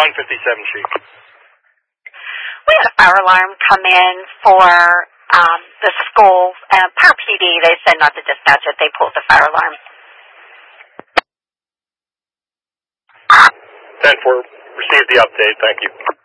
157, Chief. We had a fire alarm come in for the school. Per PD, they said not to dispatch it. They pulled the fire alarm. 10-4, received the update. Thank you.